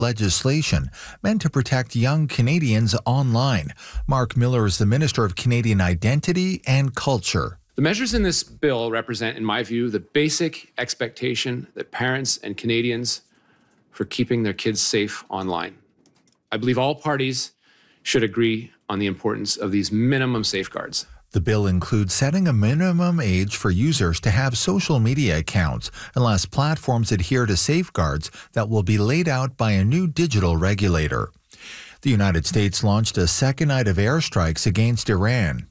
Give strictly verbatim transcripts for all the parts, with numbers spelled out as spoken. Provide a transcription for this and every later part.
legislation meant to protect young Canadians online. Mark Miller is the Minister of Canadian Identity and Culture. The measures in this bill represent, in my view, the basic expectation that parents and Canadians for keeping their kids safe online. I believe all parties should agree on the importance of these minimum safeguards. The bill includes setting a minimum age for users to have social media accounts unless platforms adhere to safeguards that will be laid out by a new digital regulator. The United States launched a second night of airstrikes against Iran.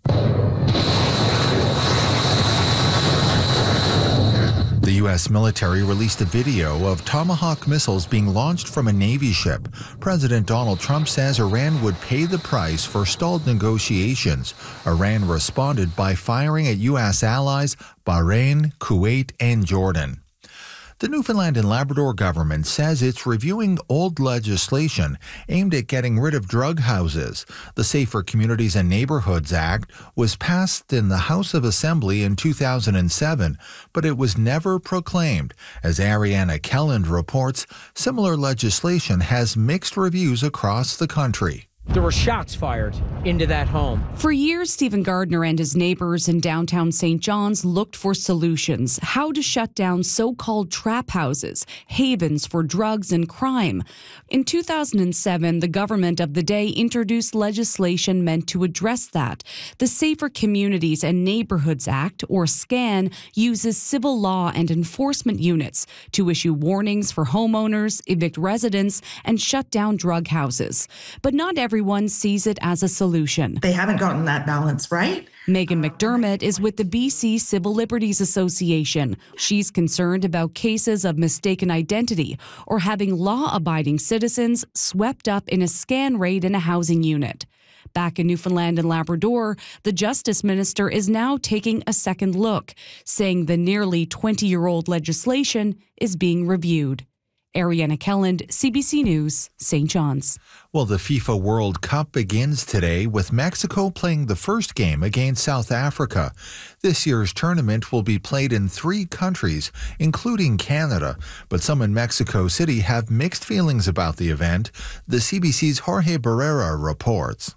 The U S military released a video of Tomahawk missiles being launched from a Navy ship. President Donald Trump says Iran would pay the price for stalled negotiations. Iran responded by firing at U S allies Bahrain, Kuwait, and Jordan. The Newfoundland and Labrador government says it's reviewing old legislation aimed at getting rid of drug houses. The Safer Communities and Neighborhoods Act was passed in the House of Assembly in two thousand seven, but it was never proclaimed. As Ariana Kelland reports, similar legislation has mixed reviews across the country. There were shots fired into that home. For years, Stephen Gardner and his neighbors in downtown Saint John's looked for solutions, how to shut down so-called trap houses, havens for drugs and crime. In two thousand seven, the government of the day introduced legislation meant to address that. The Safer Communities and Neighborhoods Act, or SCAN, uses civil law and enforcement units to issue warnings for homeowners, evict residents, and shut down drug houses. But not everyone Everyone sees it as a solution. They haven't gotten that balance right. Megan McDermott is with the B C Civil Liberties Association. She's concerned about cases of mistaken identity or having law-abiding citizens swept up in a scan raid in a housing unit. Back in Newfoundland and Labrador, the Justice Minister is now taking a second look, saying the nearly twenty-year-old legislation is being reviewed. Ariana Kelland, C B C News, Saint John's. Well, the FIFA World Cup begins today with Mexico playing the first game against South Africa. This year's tournament will be played in three countries, including Canada. But some in Mexico City have mixed feelings about the event. The C B C's Jorge Barrera reports.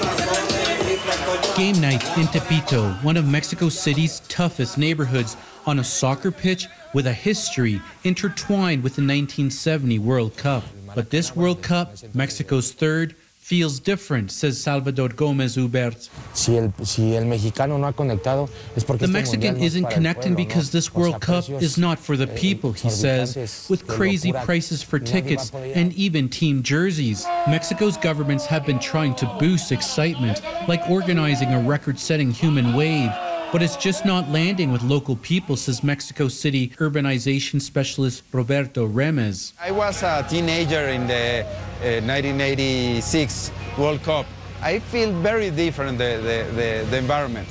Game night in Tepito, one of Mexico City's toughest neighborhoods, on a soccer pitch with a history intertwined with the nineteen seventy World Cup. But this World Cup, Mexico's third, feels different, says Salvador Gomez Hubert. The Mexican isn't connecting because this World Cup is not for the people, he says, with crazy prices for tickets and even team jerseys. Mexico's governments have been trying to boost excitement, like organizing a record-setting human wave. But it's just not landing with local people, says Mexico City urbanization specialist Roberto Remes. I was a teenager in the uh, nineteen eighty-six World Cup. I feel very different, the, the, the, the environment.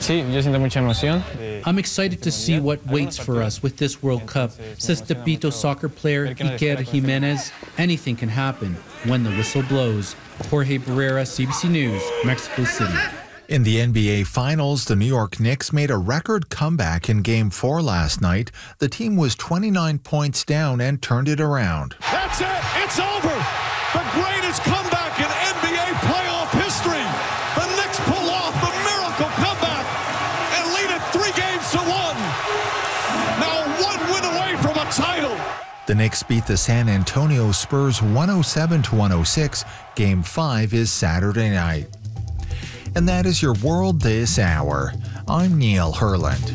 I'm excited to see what waits for us with this World Cup, says Tepito soccer player Iker Jimenez. Anything can happen when the whistle blows. Jorge Barrera, C B C News, Mexico City. In the N B A Finals, the New York Knicks made a record comeback in Game four last night. The team was twenty-nine points down and turned it around. That's it. It's over. The greatest comeback in N B A playoff history. The Knicks pull off the miracle comeback and lead it three games to one. Now one win away from a title. The Knicks beat the San Antonio Spurs one oh seven to one oh six. Game five is Saturday night. And that is your World This Hour. I'm Neil Herland.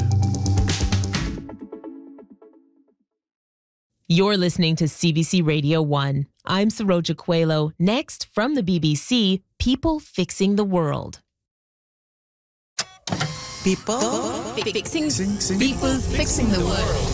You're listening to C B C Radio one. I'm Saroja Coelho. Next, from the B B C, People Fixing the World. People fixing, fixing, people fixing the world.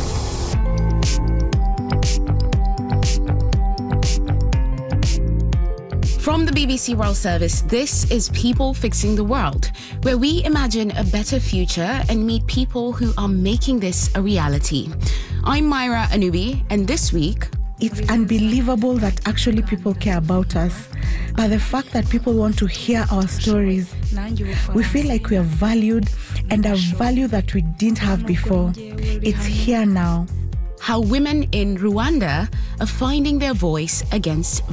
From the B B C World Service, this is People Fixing the World, where we imagine a better future and meet people who are making this a reality. I'm Myra Anubi, and this week... It's unbelievable that actually people care about us. But the fact that people want to hear our stories, we feel like we are valued and a value that we didn't have before. It's here now. how women in Rwanda are finding their voice against